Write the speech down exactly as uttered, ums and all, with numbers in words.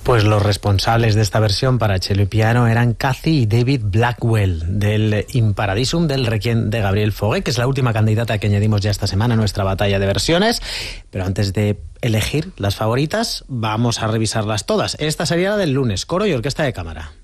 Pues los responsables de esta versión para cello y piano eran Cathy y David Blackwell, del In Paradisum del Requiem de Gabriel Fauré, que es la última candidata que añadimos ya esta semana a nuestra batalla de versiones. Pero antes de elegir las favoritas, vamos a revisarlas todas. Esta sería la del lunes, coro y orquesta de cámara.